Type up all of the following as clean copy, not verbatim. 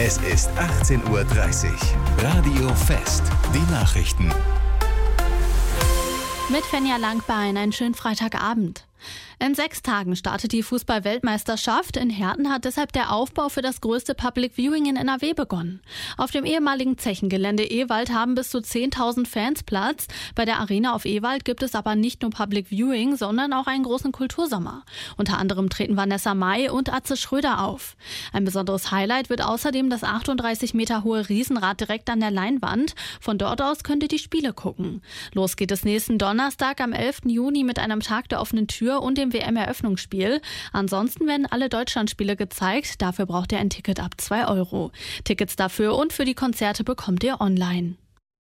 Es ist 18:30 Uhr. Radio Fest. Die Nachrichten. Mit Fenja Langbein, einen schönen Freitagabend. In 6 Tagen startet die Fußball-Weltmeisterschaft. In Herten hat deshalb der Aufbau für das größte Public Viewing in NRW begonnen. Auf dem ehemaligen Zechengelände Ewald haben bis zu 10.000 Fans Platz. Bei der Arena auf Ewald gibt es aber nicht nur Public Viewing, sondern auch einen großen Kultursommer. Unter anderem treten Vanessa Mai und Atze Schröder auf. Ein besonderes Highlight wird außerdem das 38 Meter hohe Riesenrad direkt an der Leinwand. Von dort aus könnt ihr die Spiele gucken. Los geht es nächsten Donnerstag am 11. Juni mit einem Tag der offenen Tür und dem WM-Eröffnungsspiel. Ansonsten werden alle Deutschlandspiele gezeigt. Dafür braucht ihr ein Ticket ab 2 Euro. Tickets dafür und für die Konzerte bekommt ihr online.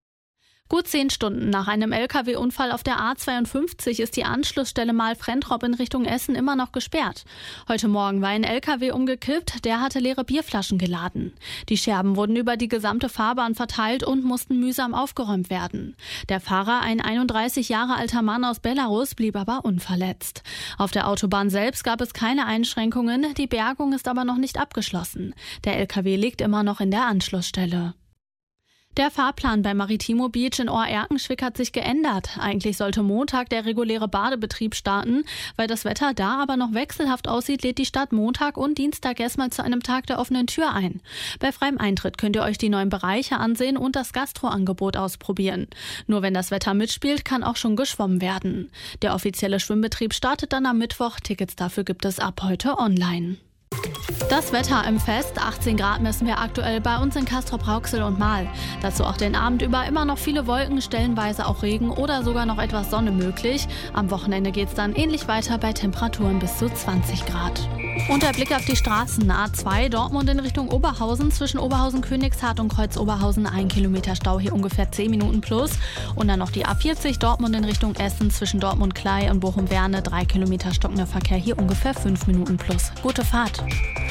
Gut 10 Stunden nach einem LKW-Unfall auf der A52 ist die Anschlussstelle Mahl-Frentrop in Richtung Essen immer noch gesperrt. Heute Morgen war ein LKW umgekippt, der hatte leere Bierflaschen geladen. Die Scherben wurden über die gesamte Fahrbahn verteilt und mussten mühsam aufgeräumt werden. Der Fahrer, ein 31 Jahre alter Mann aus Belarus, blieb aber unverletzt. Auf der Autobahn selbst gab es keine Einschränkungen, die Bergung ist aber noch nicht abgeschlossen. Der LKW liegt immer noch in der Anschlussstelle. Der Fahrplan bei Maritimo Beach in Ohr-Erkenschwick hat sich geändert. Eigentlich sollte Montag der reguläre Badebetrieb starten. Weil das Wetter da aber noch wechselhaft aussieht, lädt die Stadt Montag und Dienstag erstmal zu einem Tag der offenen Tür ein. Bei freiem Eintritt könnt ihr euch die neuen Bereiche ansehen und das Gastroangebot ausprobieren. Nur wenn das Wetter mitspielt, kann auch schon geschwommen werden. Der offizielle Schwimmbetrieb startet dann am Mittwoch. Tickets dafür gibt es ab heute online. Das Wetter im Fest, 18 Grad messen wir aktuell bei uns in Castrop-Rauxel und Marl. Dazu auch den Abend über immer noch viele Wolken, stellenweise auch Regen oder sogar noch etwas Sonne möglich. Am Wochenende geht es dann ähnlich weiter bei Temperaturen bis zu 20 Grad. Und der Blick auf die Straßen. A2 Dortmund in Richtung Oberhausen, zwischen Oberhausen-Königshardt und Kreuz-Oberhausen 1 Kilometer Stau, hier ungefähr 10 Minuten plus. Und dann noch die A40 Dortmund in Richtung Essen, zwischen Dortmund-Klei und Bochum-Werne 3 Kilometer stockender Verkehr, hier ungefähr 5 Minuten plus. Gute Fahrt.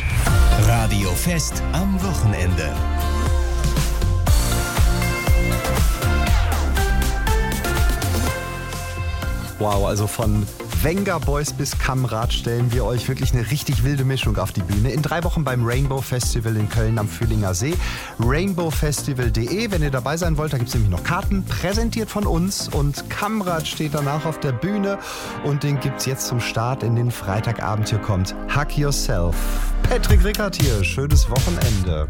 Radio Fest am Wochenende. Wow, also von Venga Boys bis Kamrad stellen wir euch wirklich eine richtig wilde Mischung auf die Bühne. In 3 Wochen beim Rainbow Festival in Köln am Fühlinger See. rainbowfestival.de, wenn ihr dabei sein wollt, da gibt es nämlich noch Karten, präsentiert von uns. Und Kamrad steht danach auf der Bühne und den gibt es jetzt zum Start in den Freitagabend. Hier kommt Hug Yourself. Patrick Rickert hier, schönes Wochenende.